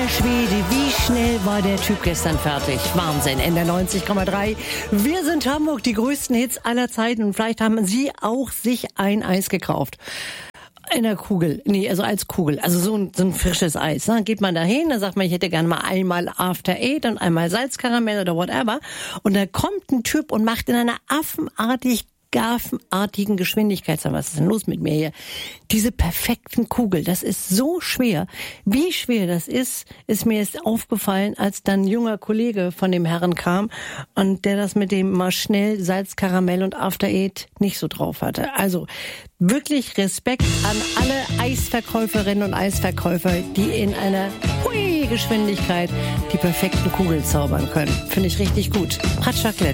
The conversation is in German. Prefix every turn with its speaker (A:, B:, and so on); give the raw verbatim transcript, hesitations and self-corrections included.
A: Schwede, wie schnell war der Typ gestern fertig? Wahnsinn, in der neunzig Komma drei. Wir sind Hamburg, die größten Hits aller Zeiten. Und vielleicht haben Sie auch sich ein Eis gekauft. In der Kugel, nee, also als Kugel, also so ein, so ein frisches Eis. Dann geht man da hin, dann sagt man, ich hätte gerne mal einmal After Eight und einmal Salzkaramell oder whatever. Und da kommt ein Typ und macht in einer affenartig garfenartigen Geschwindigkeit, was ist denn los mit mir hier? Diese perfekten Kugel, das ist so schwer. Wie schwer das ist, ist mir jetzt aufgefallen, als dann ein junger Kollege von dem Herren kam und der das mit dem mal schnell Salz, Karamell und After Eight nicht so drauf hatte. Also wirklich Respekt an alle Eisverkäuferinnen und Eisverkäufer, die in einer Hui Geschwindigkeit die perfekten Kugeln zaubern können. Finde ich richtig gut. Hot Chocolate.